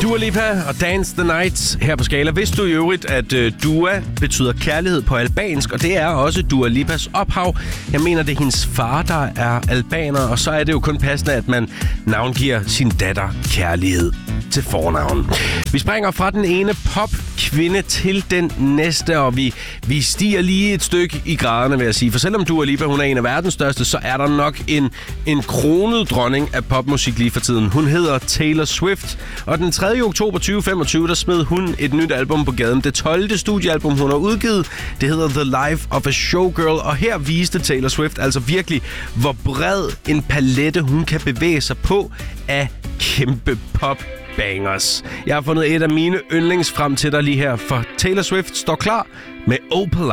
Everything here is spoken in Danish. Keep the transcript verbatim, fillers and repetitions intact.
Dua Lipa og Dance the Night her på Skala. Vidste du i øvrigt, at uh, Dua betyder kærlighed på albansk, og det er også Dua Lipas ophav. Jeg mener, det er hendes far, der er albaner, og så er det jo kun passende, at man navngiver sin datter kærlighed til fornavn. Vi springer fra den ene popkvinde til den næste, og vi, vi stiger lige et stykke i graderne, vil jeg sige. For selvom Dua Lipa, hun er en af verdens største, så er der nok en, en kronet dronning af popmusik lige for tiden. Hun hedder Taylor Swift, og den tredje oktober tyve femogtyve, der smed hun et nyt album på gaden. Det tolvte studiealbum, hun har udgivet, det hedder The Life of a Showgirl, og her viste Taylor Swift altså virkelig, hvor bred en palette hun kan bevæge sig på af kæmpe pop bangers. Jeg har fundet et af mine yndlings frem til dig lige her, for Taylor Swift står klar med Opalite.